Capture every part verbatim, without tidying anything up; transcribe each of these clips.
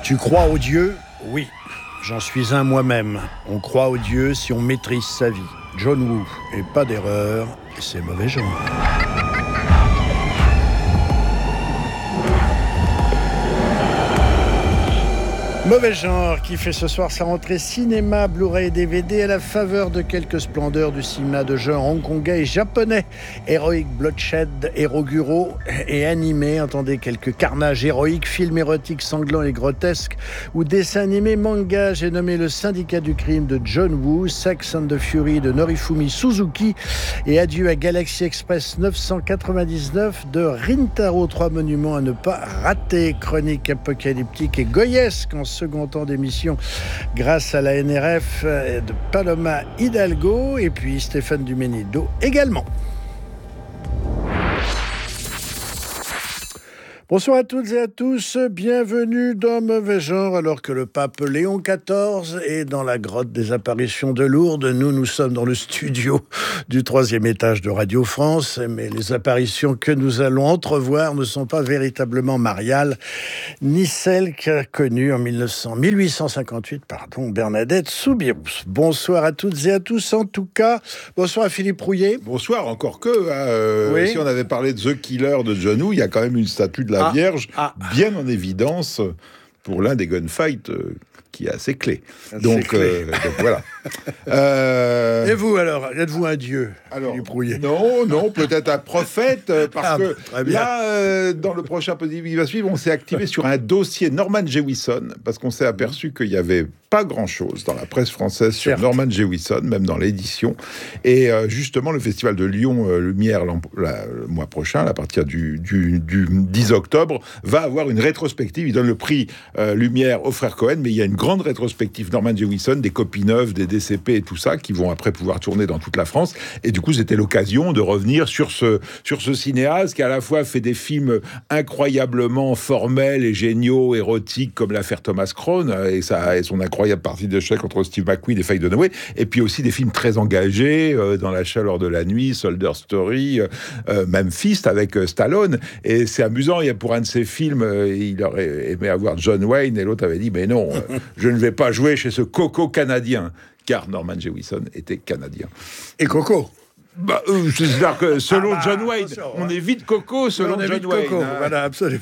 Tu crois au Dieu ? Oui, j'en suis un moi-même. On croit au Dieu si on maîtrise sa vie. John Woo, et pas d'erreur, c'est mauvais genre. Mauvais genre qui fait ce soir sa rentrée cinéma, Blu-ray et D V D à la faveur de quelques splendeurs du cinéma de genre hongkongais et japonais. Héroïque bloodshed, héros guro et animé, entendez quelques carnages héroïques, films érotiques sanglants et grotesques ou dessins animés manga. J'ai nommé Le Syndicat du crime de John Woo, Sex and the Fury de Norifumi Suzuki et Adieu à Galaxy Express neuf cent quatre-vingt-dix-neuf de Rintaro. Trois monuments à ne pas rater. Chronique apocalyptique et goyesque en second temps d'émission grâce à la N R F de Paloma Hidalgo et puis Stéphane Duménildo également. Bonsoir à toutes et à tous, bienvenue dans Mauvais Genre, alors que le pape Léon quatorze est dans la grotte des apparitions de Lourdes. Nous, nous sommes dans le studio du troisième étage de Radio France, mais les apparitions que nous allons entrevoir ne sont pas véritablement mariales, ni celles qu'a connues en mille huit cent cinquante-huit pardon, Bernadette Soubirous. Bonsoir à toutes et à tous, en tout cas. Bonsoir à Philippe Rouillet. Bonsoir, encore que, hein, euh, oui. Si on avait parlé de The Killer de John Woo, il y a quand même une statue de la Ah, Vierge, ah, bien en évidence pour l'un des gunfights euh, qui a ses clés. Donc, clés. Euh, donc voilà. euh... Et vous alors, êtes-vous un dieu, alors, Philippe Rouillet ? Non, non, peut-être un prophète, euh, parce ah, que bien. là, euh, dans le prochain podcast qui va suivre, on s'est activé sur un dossier Norman Jewison, parce qu'on s'est aperçu qu'il y avait pas grand-chose dans la presse française sur Certes. Norman Jewison, même dans l'édition. Et euh, justement, le Festival de Lyon euh, Lumière, la, le mois prochain, à partir du, du, du dix octobre, va avoir une rétrospective. Il donne le prix euh, Lumière aux frères Cohen, mais il y a une grande rétrospective Norman Jewison, des copies neuves, des D C P et tout ça, qui vont après pouvoir tourner dans toute la France. Et du coup, c'était l'occasion de revenir sur ce, sur ce cinéaste qui, à la fois, fait des films incroyablement formels et géniaux, érotiques, comme l'affaire Thomas Crown, et, ça, et son incroyable partie d'échecs entre Steve McQueen et Faye Dunaway, et puis aussi des films très engagés, euh, dans La chaleur de la nuit, Soldier Story, euh, même Fist avec euh, Stallone. Et c'est amusant, il y a pour un de ces films, euh, il aurait aimé avoir John Wayne, et l'autre avait dit, mais non, euh, je ne vais pas jouer chez ce Coco canadien, car Norman Jewison était canadien. Et Coco Bah, euh, c'est-à-dire que selon ah bah, John Wayne, on est vite Coco selon on est John vite Wayne. Coco, hein. Voilà, absolument.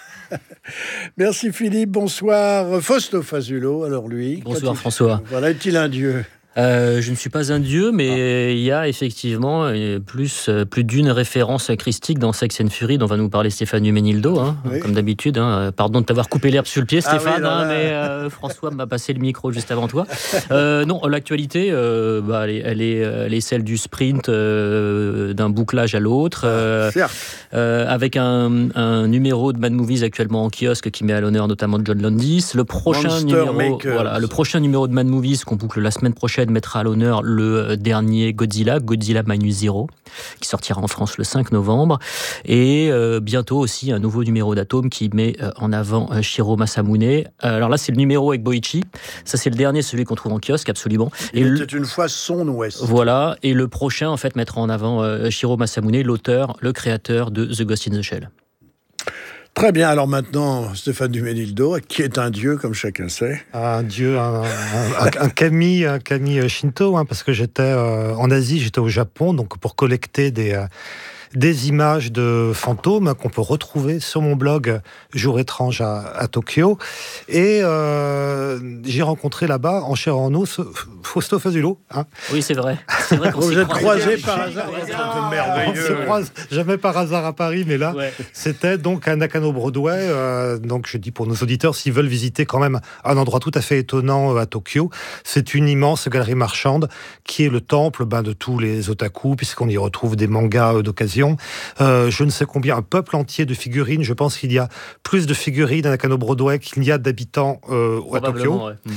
Merci Philippe, bonsoir. Fausto Fazulo, alors lui. Bonsoir François. Voilà, est-il un dieu ? Euh, je ne suis pas un dieu, mais ah. il y a effectivement plus, plus d'une référence christique dans Sex and Fury, dont va nous parler Stéphane Duménildo, hein, oui. comme d'habitude. Hein. Pardon de t'avoir coupé l'herbe sur le pied, Stéphane, ah oui, non, hein, mais euh, François m'a passé le micro juste avant toi. Euh, non, l'actualité, euh, bah, elle, est, elle, est, elle est celle du sprint euh, d'un bouclage à l'autre, euh, euh, avec un, un numéro de Mad Movies actuellement en kiosque qui met à l'honneur notamment John Landis. Le prochain, numéro, voilà, le prochain numéro de Mad Movies qu'on boucle la semaine prochaine mettra à l'honneur le dernier Godzilla, Godzilla Minus Zero, qui sortira en France le cinq novembre. Et euh, bientôt aussi un nouveau numéro d'Atome qui met euh, en avant euh, Shiro Masamune. Euh, alors là, c'est le numéro avec Boichi. Ça, c'est le dernier, celui qu'on trouve en kiosque, absolument. Et Il était le... une fois son ouest. Voilà. Et le prochain, en fait, mettra en avant euh, Shiro Masamune, l'auteur, le créateur de The Ghost in the Shell. Très bien, alors maintenant, Stéphane Duménildo, qui est un dieu, comme chacun sait. Un dieu, un, un, un, un kami, un kami shinto, hein, parce que j'étais euh, en Asie, j'étais au Japon, donc pour collecter des... Euh, des images de fantômes qu'on peut retrouver sur mon blog Jour étrange à, à Tokyo. Et euh, j'ai rencontré là-bas, en chair et en os, Fausto Fazulo. Hein. Oui, c'est vrai. C'est vrai qu'on vous êtes croisés croisé par hasard. C'est merveilleux. On se croise jamais par hasard à Paris, mais là, ouais. C'était donc à Nakano Broadway. Euh, donc je dis pour nos auditeurs, s'ils veulent visiter quand même un endroit tout à fait étonnant à Tokyo, c'est une immense galerie marchande qui est le temple ben, de tous les otaku, puisqu'on y retrouve des mangas d'occasion. Euh, je ne sais combien, un peuple entier de figurines. Je pense qu'il y a plus de figurines à Nakano Broadway qu'il y a d'habitants euh, à Tokyo. Ouais.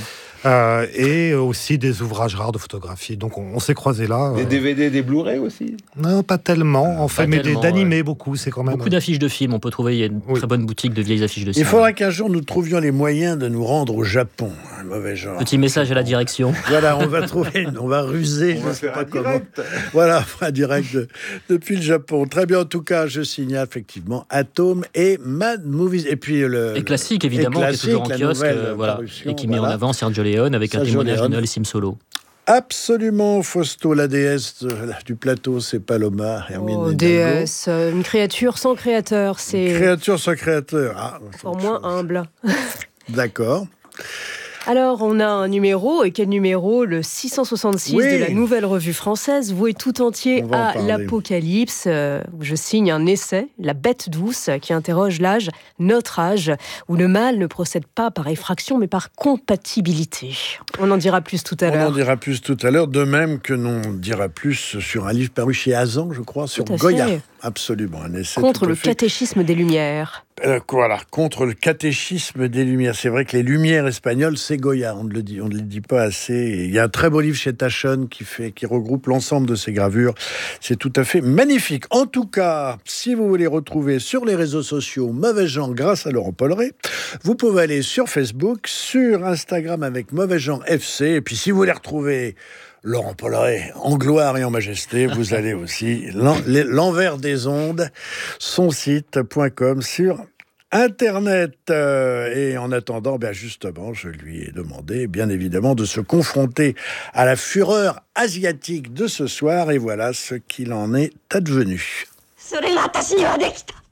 euh, et aussi des ouvrages rares de photographie. Donc on, on s'est croisés là. Des euh... D V D, des Blu-ray aussi? Non, pas tellement, en fait, pas mais tellement, d'animés ouais. beaucoup, c'est quand même... Beaucoup d'affiches de films, on peut trouver, il y a une oui. très bonne boutique de vieilles affiches de films. Il faudra qu'un jour nous trouvions les moyens de nous rendre au Japon. Un mauvais genre. Petit message à la direction. Voilà, on va trouver, on va ruser, On je va sais faire pas un comment. direct. Voilà, un direct de- depuis le Japon. Très bien, en tout cas, je signale effectivement Atom et Mad Movies. Et puis le. Et classique, évidemment, et qui est toujours en classique, la kiosque, nouvelle euh, voilà, parution, et qui met voilà. en avant Sergio Leone avec Sergio un témoignage Leone. de Noël Sim Solo. Absolument, Fausto, la déesse de- du plateau, c'est Paloma, Hermine Oh, Hidalgo. déesse, euh, une créature sans créateur, c'est Créature sans créateur. Ah, pour moins humble. D'accord. Alors, on a un numéro, et quel numéro? Le six cent soixante-six Oui. de la Nouvelle Revue Française, voué tout entier On va en à parler. l'Apocalypse, euh, où je signe un essai, La Bête douce, qui interroge l'âge, notre âge, où le mal ne procède pas par effraction, mais par compatibilité. On en dira plus tout à On en l'heure. dira plus tout à l'heure, de même que l'on dira plus sur un livre paru chez Azan, je crois, sur Tout à Goya. fait. Absolument, un essai Contre tout à le fait. catéchisme des Lumières. Euh, voilà, contre le catéchisme des Lumières. C'est vrai que les Lumières espagnoles, c'est Goya. On ne le dit, on ne le dit pas assez. Il y a un très beau livre chez Tachon qui fait, qui regroupe l'ensemble de ces gravures. C'est tout à fait magnifique. En tout cas, si vous voulez retrouver sur les réseaux sociaux Mauvais Genre grâce à Laurent Polleret, vous pouvez aller sur Facebook, sur Instagram avec Mauvais Genre F C. Et puis si vous voulez retrouver Laurent Polleret, en gloire et en majesté, vous allez aussi l'en- les- l'envers des ondes, son site point com sur Internet. Euh, et en attendant, ben justement, je lui ai demandé, bien évidemment, de se confronter à la fureur asiatique de ce soir. Et voilà ce qu'il en est advenu. それが私にはできた。